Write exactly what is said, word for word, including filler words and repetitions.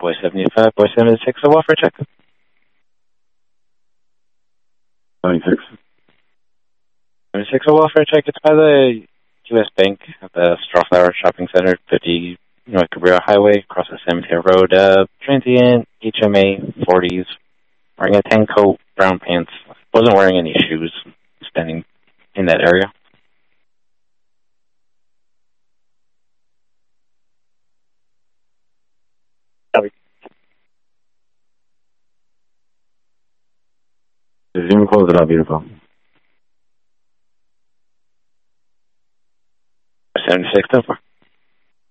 Boy seventy-five, boy seventy-six, a welfare check. seventy-six. seventy-six, a welfare check. It's by the U S Bank at the Strawflower Shopping Center, fifty North Cabrera Highway, across the Cemetery Road. Uh, transient, H M A, forties, wearing a tan coat, brown pants. Wasn't wearing any shoes, standing in that area. Resume close it up, beautiful. seventy-six, so far.